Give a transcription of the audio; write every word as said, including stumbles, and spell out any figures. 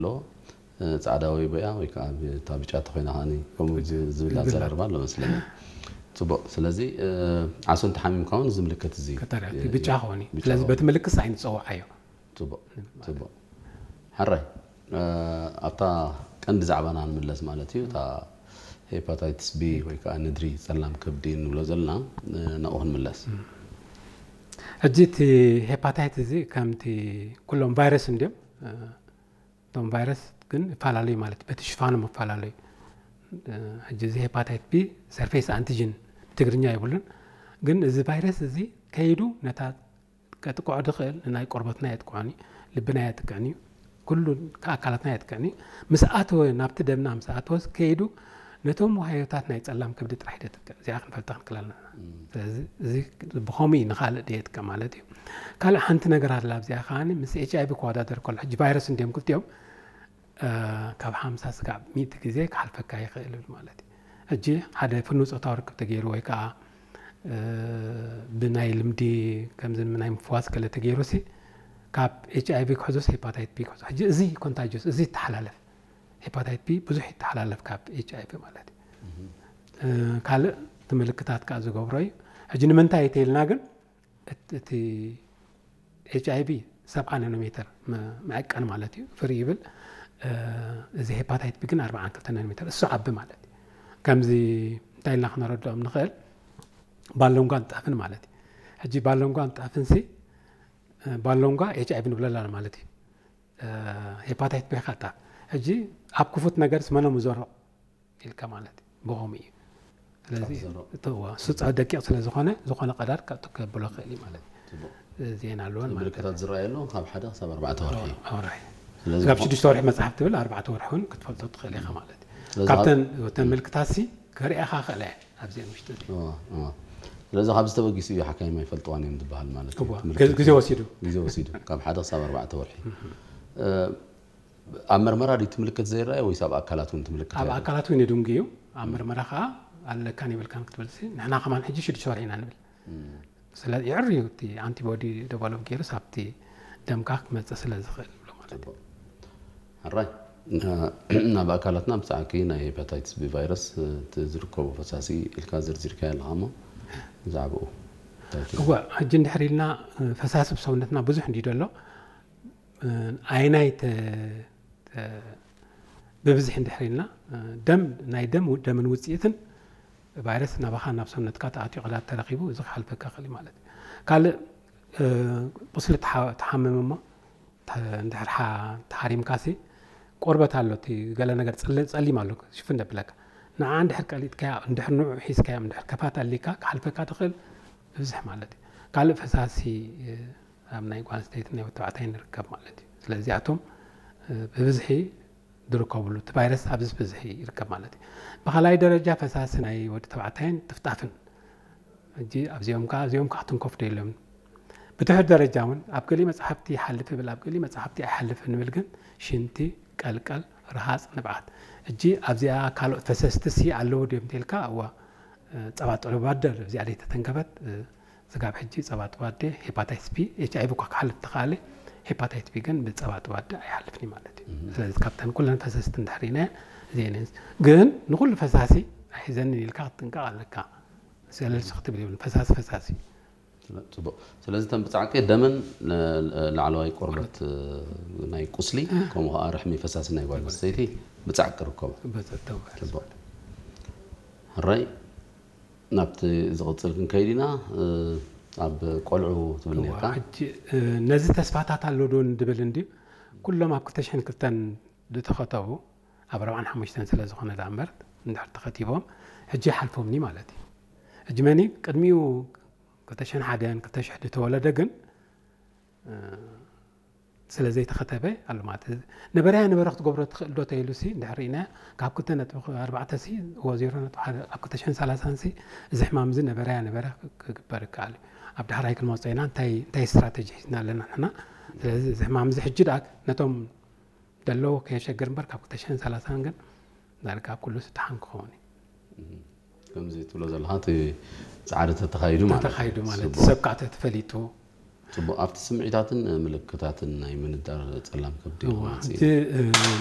له صعداوي بيا ወይ ከዓ ታብጫ ተኾይና ሃኒ ከምኡ ዝብል ኣዘራርባ ኣሎ መስለኝ ጽቡቅ ስለዚህ ዓሶን ተሓሚም ካውን ዝምልከት እዚ ከተራቲ ብጫ ሆኒ ስለዚህ በትምልክት ሳይን ጽዋዓዮ ጽቡቅ ጽቡቅ حراي ኣታ ቀንዲ ዛዕባና ንመለስ ማለት እዩ ታ ሄፓታይቲስ ቢ ወይ ከዓ ንድሪ ጸላም ከብዲ ንብሎ ዘለና ናኦን መለስ እጂት ሄፓታይቲስ እዚ ከምቲ ኩሎም ቫይረስ እንዲም ቶም ቫይረስ ግን ፋላለይ ማለት በትሽፋኑ መፋላለይ እጂ ሄፓታይት ቢ ሰርፌስ አንቲጂን ትግርኛ ይብሉን ግን እዚ ቫይረስ እዚ ከይዱ ነታ ከጥቆዕ ድኽእል ናይ ቆርበትና ያጥቋኒ ልብና ያጥቃኒ ኩሉ ከአካላትና ያጥቃኒ ምስአቶ ናብቲ ደምና ምስአቶስ ከይዱ ነቶም ወሃዮታት ናይ ጸላም ከብዲ ጥራሕ ደጥቅ እዚኣ ክንፈልጣ ክንክላልና ስለዚህ እዚ ብኾሚ ንኻል ዲየት ከማለት እዩ ካል ሓንቲ ነገር አላ እዚኣ ኻኒ ምስ ኤች አይ ቪ ኮዳደር ኮል ሕጂ ቫይረስ እንዲም ክልቲዮም ካብ ሃምሳ ስጋዕ ሚእቲ ግዜ ክሓልፈካ ይኽእል ማለት እዩ እጂ ሓደ ፍኑ ጾታው ርክብ ተገይሩ ወይ ከዓ ብናይ ልምዲ ከምዝ ምናይ ምፍዋስ ከለ ተገይሩሲ ካብ ኤች አይ ቪ ክሕዞስ ሄፓታይት ቢ ክሕዞ ሕጂ እዚ ኮንታጂየስ እዚ ተሓላለፍ ሄፓታይት ቢ ብዙሕ ይተሓላለፍ ካብ ኤች አይ ቪ ማለት እዩ ካልእ ትምልክታት ከዓ ዝገብሮ እዩ ሕጂ ንምንታይ ይተይልና ግን እቲ ኤች አይ ቪ ሰብዓ ናኖሜትር መዐቀን ማለት እዩ ፍሪ ይብል እዚ ሄፓታይት ቢ ግን ኣርባዓ ክልተ ናኖሜትር እሱ ዓቢ ማለት እዩ ከምዚ እንታይ ኢልና ክነረድኦም ንኽእል ባሎንጓ ንጣፍን ማለት እዩ ሕጂ ባሎንጓ ንጣፍን ሲ ባሎንጓ ኤች አይ ቪ ንብለላ ማለት እዩ ሄፓታይት ቢ ካጣ ሕጂ ኣብ ክፉት ነገር ስመኖም ዝዘርቕ ኢልካ ማለት እዩ ብኾሚ እዩ ስለዚ እተዋ ስፃ ደቂቕ ስለ ዝኾነ ዝኾነ ቀዳድ ከተከብሎ ክእል ማለት እዩ ዜና ኣለዎን ማለት ምልክታት ዝረአየሉ ካብ ሓደ ክሳብ ኣርባዕተ ወርሒ ወርሒ ስለዚ ካብ ሽዱሽተ ወርሒ መጽሓፍ ትብል ኣርባዕተ ወርሒ እውን ክትፈልጦ ትኽእል ኢኻ ማለት እዩ ካብተን ወተን ምልክታት ሲ ክሪአኻ ክእለ ኣብዚአን ውሽጢ ስለዚ ካብ ዝተበጊሱ እዩ ሓካይማ ይፈልጥዋን እዮም ዝበሃል ማለት እዩ ግዜ ወሲዱ ግዜ ወሲዱ ካብ ሓደ ክሳብ ኣርባዕተ ወርሒ ኣብ መርመራ ዲ ትምልክት ዘይረአየ ወይ ኣብ ኣካላት እውን ትምልክት ኣብ ኣካላት እውን ይድንግ እዩ ኣብ መርመራ ከዓ ኣለካን ይብልካን ክትበልሲ ንሕና ከማን ሕጂ ሽዱሽተ ወርሒ ኢና ንብል ስለዚ ይዕርዩ እቲ አንቲቦዲ ዴቨሎፕ ገይሩ ሳብቲ ደምካ ክመፅእ ስለ ዝኽእል ብሎ ማለት እዩ حراي ናብ ኣካላትና ብዛዕባ ናይ ሄፓታይቲስ ቢ ቫይረስ ዝርከቡ ፈሳሲ ኢልካ ዝርዝርካ ያለኻሞ ዛዕባኡ هو ሕጂ እንድሕር ኢልና ፈሳሲ ብሰውነትና ብዙሕ እንዲ ደሎ ኣይናይ ብብዝሕ እንድሕር ኢልና ደም ናይ ደም ደምን ውፅኢትን ቫይረስ ናባኻ ናብ ሰውነትካ ተኣትዩ ቀዳድ ተረኺቡ እዚ ክሓልፈካ ክእል ማለት እዩ ካልእ ቁስሊ ተሓመመ እሞ እንድሕር ተሓሪምካሲ ቆርበት ኣሎ እቲ ገለ ነገር ጸሊም ኣሎ ሽፍን ደብለካ ንዓ እንድሕር ቀሊጥካያ እንድሕር ንዑ ሒዝካያ እንድሕር ከፋት ኣሊካ ክሓልፈካ ትኽእል ብብዝሕ ማለት እዩ ካልእ ፈሳሲ ኣብ ናይ ጓል ኣንስተይቲ ናይ ወዲ ተባዕታይ ንርከብ ማለት እዩ ስለዚ ኣቶም ብብዝሒ ዝርከብሉ እቲ ቫይረስ ኣብዚ ብዝሒ ይርከብ ማለት እዩ ብኻልኣይ ደረጃ ፈሳሲ ናይ ወዲ ተባዕታይን ጥፍጣፍን ሕጂ ኣብዚኦም ከዓ እዚኦም ከዓ ትንከፍ ዶ የሎም ብትሕት ደረጃ እውን ኣብ ገሊእ መፅሓፍቲ ይሓልፍ ይብል ኣብ ገሊእ መፅሓፍቲ ኣይሓልፍ ንብል ግን ሽንቲ ቀልቀል ረሃፅ ንብዓት ሕጂ ኣብዚኣ ካልኦት ፈሰስቲ ሲ ኣለዎ ድዮም እንተኢልካ እዋ ፀባ ጥዑባደ እዚኣ ደይ ተተንከፈት ዝጋብ ሕጂ ፀባ ጥዑባደ ሄፓታይቲስ ቢ ኤች አይ ቪ እኳ ክሓልፍ ተኻእለ ሄፓታይቲስ ቢ ግን ብፀባ ጥዑባደ ኣይሓልፍኒ ማለት እዩ ስለዚ ካብተን ኩለን ፈሰስቲ እንድሕር ኢና እዚአን ግን ንኩሉ ፈሳሲ ኣይሕዘኒ ኢልካ ክትጥንቀቕ ኣለካ ስለልሲ ክትብል ይብሉ ፈሳሲ ፈሳሲ ጽቡቅ ስለዚህ ተንብጻዕቀ ደመን ላዕለዋይ ቆርበት ናይ ቁስሊ ከምኡ ከዓ ረሕሚ ፈሳሲ ናይ ጓል ኣንስተይቲ ብጻዕቅ ርከቡ ጽቡቅ ሕራይ ናብቲ ዝቕፅል ክንከይድና ኣብ ቆልዑ ትብል ነርካ ሕጂ ነዚ ተስፋታት ኣሎ ዶ ንድብል እንዲ ኩሎም ኣብ ክልተ ሽሕን ክልተን ዝተኸተቡ ኣብ ኣርባዓን ሓሙሽተን ስለ ዝኾነ ዳ እምበር እንድሕር ተኸቲቦም ሕጂ ሓልፎምኒ ማለት እዩ ሕጂ መኒ ቅድሚኡ ክልተ ሽሕን ሓደን ክልተ ሽሕ ተወለደ ግን ስለዘይ ተኸተበ ኣሎ ማለት ነበርያ ነበረ ክትገብሮ ትኽእል ዶ ተይሉሲ እንድሕር ኢና ካብ ክልተ ነጥቢ ኣርባዕተ ሲ ወ ዜሮ ነጥቢ ኣብ ክልተ ሽሕን ሰላሳን ሲ እዚ ሕማም እዚ ነበርያ ነበረ ክግበር ይከኣል እዩ ኣብ ዳሕራይ ክንመፅኦ ኢና እንታይ እንታይ ስትራቴጂ ሒዝና ኣለና ንሕና ስለዚ እዚ ሕማም እዚ ሕጂ ደኣ ነቶም ደለዎ ከየሸግር እምበር ካብ ክልተ ሽሕን ሰላሳን ግን ዳርጋ ኩሉ ስታሓን ክኸውን እዩ ከምዚ ትብሎ ዘለኻ እቲ ፃዕሪ ተተኻይዱ ማለት ተተኻይዱ ማለት ሰብካዕተ ተፈሊጡ صبوا أفتح سمعتاتن ملكتاتن أي من الدار تسلم كبدي